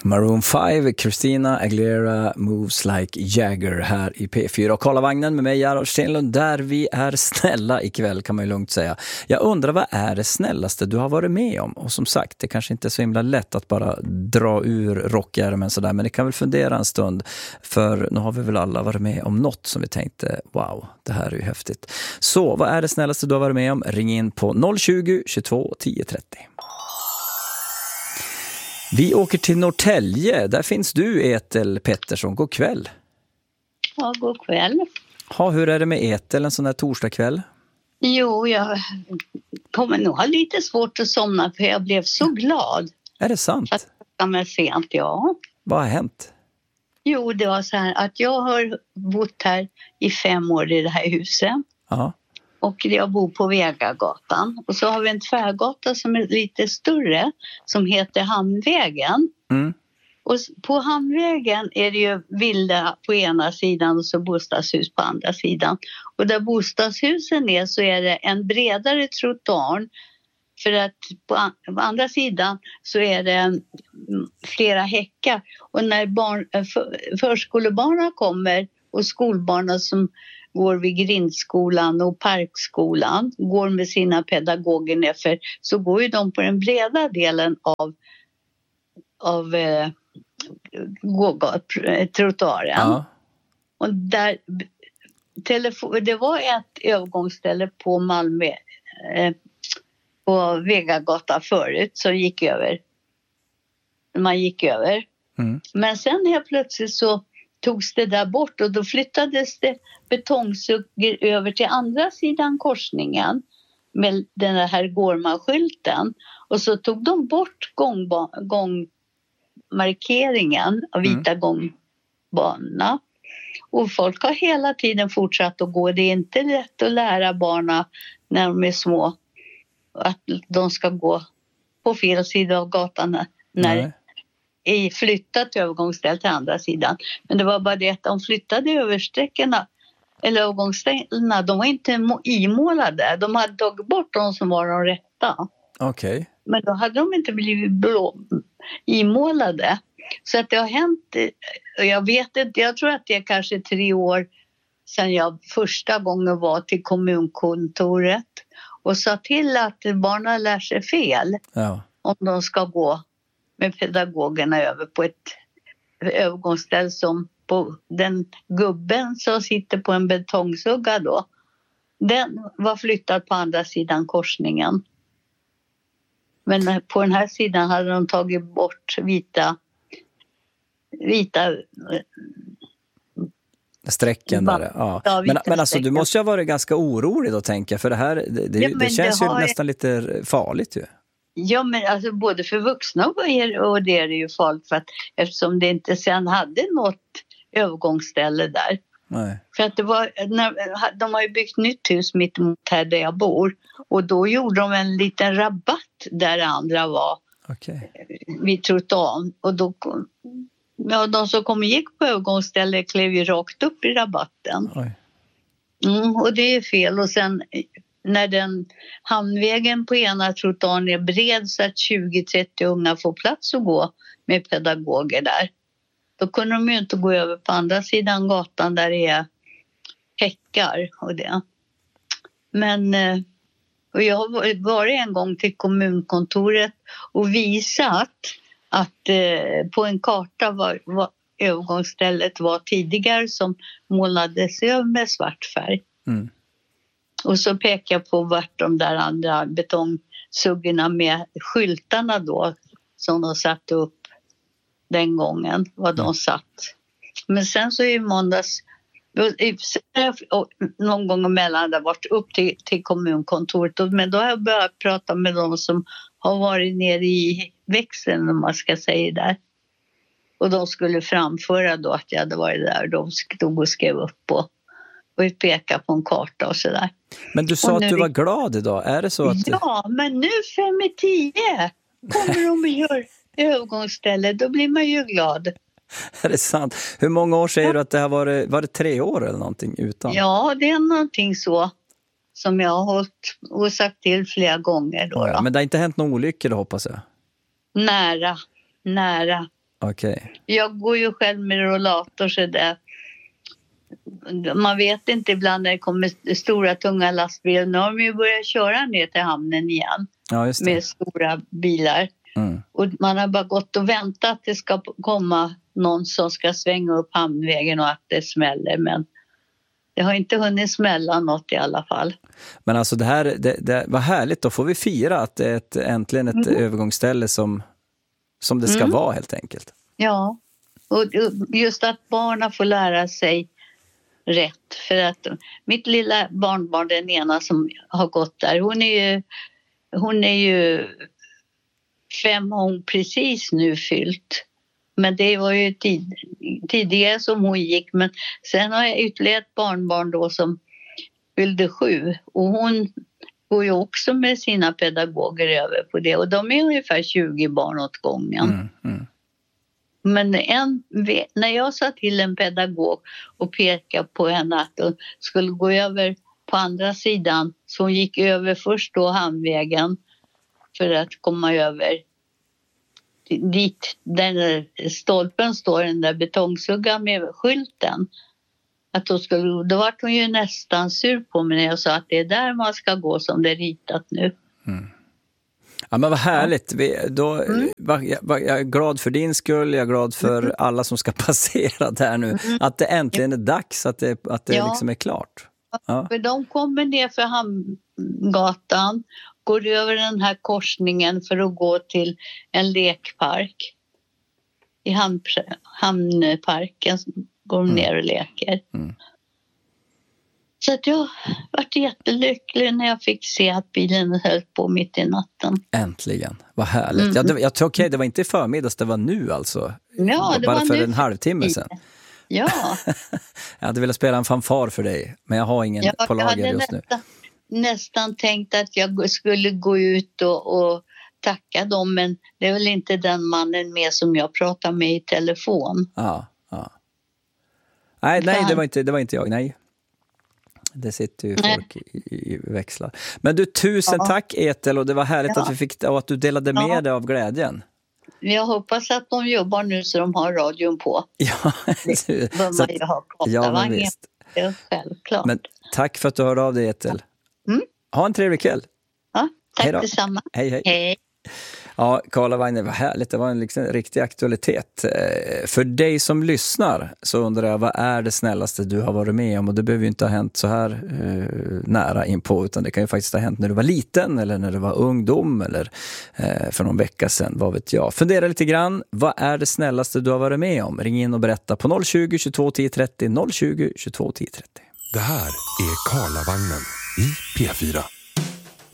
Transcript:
Maroon 5, Christina Aguilera, Moves Like Jagger här i P4. Och kolla vagnen med mig, Gerhard Stenlund, där vi är snälla ikväll kan man ju lugnt säga. Jag undrar, vad är det snällaste du har varit med om? Och som sagt, det kanske inte är så himla lätt att bara dra ur rockärmen sådär, men det kan väl fundera en stund. För nu har vi väl alla varit med om något som vi tänkte, wow, det här är ju häftigt. Så, vad är det snällaste du har varit med om? Ring in på 020 22 10 30. Vi åker till Norrtälje. Där finns du, Ethel Pettersson. God kväll. Ja, god kväll. Ja, hur är det med Ethel en sån här torsdagkväll? Jo, jag kommer nog ha lite svårt att somna för jag blev så glad. Är det sant? Att jag var sent, ja. Vad har hänt? Jo, det var så här att jag har bott här i 5 år i det här huset. Ja. Och jag bor på Vegagatan. Och så har vi en tvärgata som är lite större som heter Hamnvägen. Mm. Och på Hamnvägen är det ju villa på ena sidan och så bostadshus på andra sidan. Och där bostadshusen är så är det en bredare trottoar. För att på andra sidan så är det flera häckar. Och när förskolebarnen kommer och skolbarnen som går vid grindskolan och parkskolan går med sina pedagoger nerför, så går ju de på den breda delen av trottoaren. Ja. Och där det var ett övergångsställe på Malmö på Vegagatan förut som gick över. Man gick över. Mm. Men sen helt plötsligt så togs det där bort och då flyttades det betongsuggor över till andra sidan korsningen med den här Gårman-skylten. Och så tog de bort gångmarkeringen av vita gångbanorna. Och folk har hela tiden fortsatt att gå. Det är inte lätt att lära barnen när de är små att de ska gå på fel sida av gatan när flyttat övergångsställ till andra sidan. Men det var bara det att de flyttade översträckorna eller övergångsställena, de var inte imålade. De hade tagit bort de som var de rätta. Okej. Okay. Men då hade de inte blivit imålade. Så att det har hänt, jag vet inte, jag tror att det är kanske 3 år sedan jag första gången var till kommunkontoret och sa till att barnen lär sig fel om de ska gå med pedagogerna över på ett övergångsställ som på den gubben som sitter på en betongsugga då. Den var flyttad på andra sidan korsningen. Men på den här sidan hade de tagit bort vita strecken där. Ja. Men alltså du måste ju ha varit ganska orolig då, tänker jag, för det här det känns ju nästan lite farligt ju. Ja, men alltså både för vuxna och det är det ju farligt för att eftersom det inte sen hade något övergångsställe där. Nej. För att det var, de har ju byggt nytt hus mitt emot här där jag bor och då gjorde de en liten rabatt där andra var. Okej. Vid trottoaren och då de som kom och gick på övergångsstället klev ju rakt upp i rabatten. Oj. Och det är fel och sen när den hamnvägen på ena trottoaren är bred så att 20-30 unga får plats att gå med pedagoger där. Då kunde de ju inte gå över på andra sidan gatan där det är häckar och det. Men och jag har varit en gång till kommunkontoret och visat att på en karta var övergångsstället var tidigare som målades över med svart färg. Mm. Och så pekar jag på vart de där andra betongsuggorna med skyltarna då som de satte upp den gången, vad de satt. Men sen så i måndags, någon gång emellan där varit upp till kommunkontoret. Men då har jag börjat prata med de som har varit nere i växeln, om man ska säga där. Och de skulle framföra då att jag hade varit där. De stod och skrev upp och peka på en karta och sådär. Men du sa att du var glad idag. Är det så att... Ja, men nu 5:10 kommer de och gör övergångsställe. Då blir man ju glad. Är det sant? Hur många år säger du att det har varit? Var det 3 år eller någonting utan? Ja, det är någonting så som jag har hållit och sagt till flera gånger. Då. Ja, men det har inte hänt någon olycka då, hoppas jag? Nära. Okej. Jag går ju själv med rollator så där. Man vet inte ibland när det kommer stora tunga lastbilar. Nu har de ju börjat köra ner till hamnen igen. Ja, just det. Med stora bilar. Och man har bara gått och väntat att det ska komma någon som ska svänga upp hamnvägen och att det smäller. Men det har inte hunnit smälla något i alla fall. Men alltså det var härligt. Då får vi fira att det är äntligen ett övergångsställe som det ska vara helt enkelt. Ja, och just att barnen får lära sig rätt. För att mitt lilla barnbarn, den ena som har gått där, hon är ju 5 hon precis nu fyllt. Men det var ju tidigare som hon gick. Men sen har jag ytterligare ett barnbarn då som fyllde 7. Och hon går ju också med sina pedagoger över på det. Och de är ungefär 20 barn åt gången. Men när jag sa till en pedagog och pekade på henne att hon skulle gå över på andra sidan. Så hon gick över först då hamnvägen för att komma över dit där stolpen står, den där betongsuggan med skylten. Att då var hon ju nästan sur på mig när jag sa att det är där man ska gå som det är ritat nu. Ja, men vad härligt. Jag är glad för din skull, jag är glad för alla som ska passera där nu. Att det äntligen är dags, att det liksom är klart. Ja. För de kommer ner för Hamngatan, går över den här korsningen för att gå till en lekpark. I hamnparken går de ner och leker. Så att jag var jättelycklig när jag fick se att bilen höll på mitt i natten. Äntligen, vad härligt. Jag tror okej, det var inte i förmiddags, det var nu alltså. Ja, det bara var för nu. En halvtimme sedan. Ja. Jag hade velat spela en fanfar för dig, men jag har ingen på lager just nu. Nästan tänkt att jag skulle gå ut och tacka dem, men det är väl inte den mannen med som jag pratar med i telefon. Ja. Nej, det var inte jag, nej. Det sitter ju folk i växlar. Men du, tusen tack Ethel, och det var härligt att vi fick, och att du delade med dig av glädjen. Jag hoppas att de jobbar nu så de har radion på. Ja, det bör man ju ha Karlavagnen. Det är självklart. Men tack för att du hörde av dig, Ethel. Ha en trevlig kväll. Ja, tack detsamma. Hej. Ja, Karlavagnen var härligt. Det var en riktig aktualitet. För dig som lyssnar så undrar jag, vad är det snällaste du har varit med om? Och det behöver ju inte ha hänt så här nära inpå, utan det kan ju faktiskt ha hänt när du var liten eller när du var ungdom eller för någon vecka sedan, vad vet jag. Fundera lite grann, vad är det snällaste du har varit med om? Ring in och berätta på 020 22 10 30, 020 22 10 30. Det här är Karlavagnen i P4.